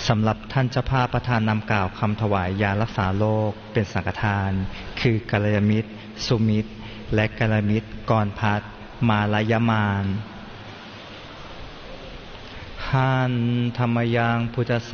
สำหรับท่านเจ้าภาพประธานนำกล่าวคำถวายยารักษาโรคเป็นสังฆทานคือกัลยาณมิตรสุมิตรและกัลยาณมิตรกรพัฒน์มาลายมานหันธรรมยังพุทธส